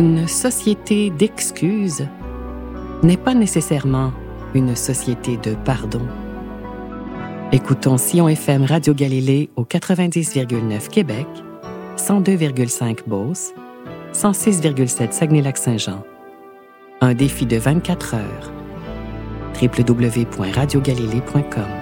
Une société d'excuses n'est pas nécessairement une société de pardon. Écoutons Sion FM Radio Galilée au 90,9 Québec, 102,5 Beauce, 106,7 Saguenay-Lac-Saint-Jean. Un défi de 24 heures. www.radiogalilée.com